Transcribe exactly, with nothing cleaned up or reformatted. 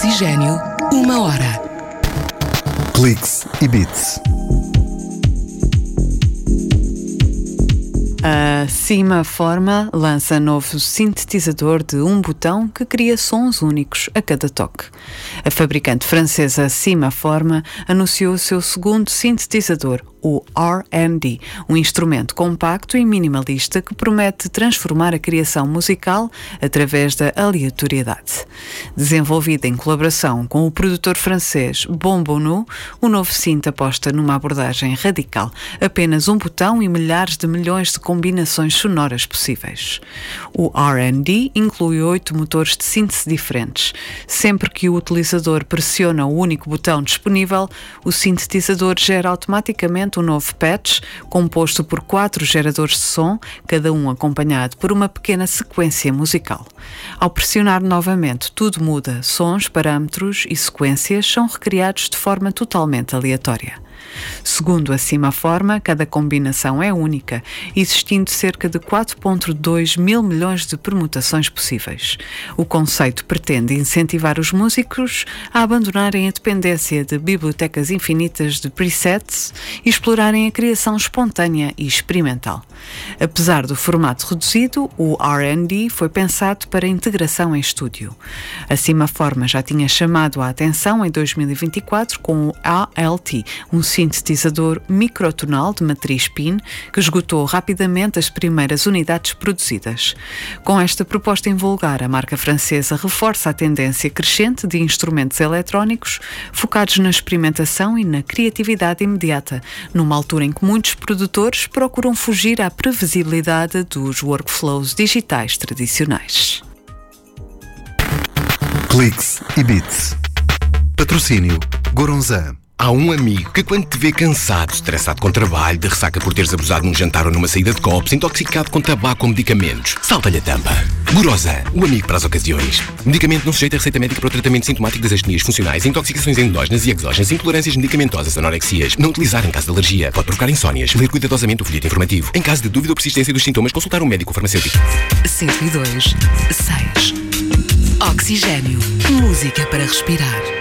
Oxigênio, uma hora. Cliques e Beats. A Cima Forma lança novo sintetizador de um botão que cria sons únicos a cada toque. A fabricante francesa Cima Forma anunciou o seu segundo sintetizador, o R and D, um instrumento compacto e minimalista que promete transformar a criação musical através da aleatoriedade. Desenvolvido em colaboração com o produtor francês Bonbonneau, o novo synth aposta numa abordagem radical, apenas um botão e milhares de milhões de combinações sonoras possíveis. O R and D inclui oito motores de síntese diferentes. Sempre que o utilizador pressiona o único botão disponível, o sintetizador gera automaticamente um novo patch, composto por quatro geradores de som, cada um acompanhado por uma pequena sequência musical. Ao pressionar novamente, tudo muda. Sons, parâmetros e sequências são recriados de forma totalmente aleatória. Segundo a Cima Forma, cada combinação é única, existindo cerca de quatro vírgula dois mil milhões de permutações possíveis. O conceito pretende incentivar os músicos a abandonarem a dependência de bibliotecas infinitas de presets e explorarem a criação espontânea e experimental. Apesar do formato reduzido, o R and D foi pensado para integração em estúdio. A Cima Forma já tinha chamado a atenção em dois mil e vinte e quatro com o A L T, um sintetizador microtonal de matriz P I N que esgotou rapidamente as primeiras unidades produzidas. Com esta proposta invulgar, a marca francesa reforça a tendência crescente de instrumentos eletrónicos focados na experimentação e na criatividade imediata, numa altura em que muitos produtores procuram fugir à previsibilidade dos workflows digitais tradicionais. Cliques e Beats. Patrocínio Goronzan. Há um amigo que quando te vê cansado, estressado com trabalho, de ressaca por teres abusado num jantar ou numa saída de copos, intoxicado com tabaco ou medicamentos, salta-lhe a tampa. Goronzan, o amigo para as ocasiões. Medicamento não sujeito a receita médica para o tratamento sintomático das astenias funcionais, intoxicações endógenas e exógenas, intolerâncias medicamentosas, anorexias. Não utilizar em caso de alergia. Pode provocar insónias. Ler cuidadosamente o folheto informativo. Em caso de dúvida ou persistência dos sintomas, consultar um médico farmacêutico. cento e dois, seis. Oxigênio. Música para respirar.